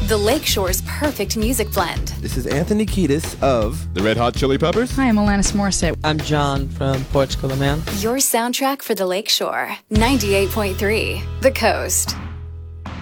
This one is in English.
The Lakeshore's perfect music blend. This is Anthony Kiedis of the Red Hot Chili Peppers. Hi, I'm Alanis Morissette. I'm John from Portugal the Man. Your soundtrack for the Lakeshore. 98.3 The Coast.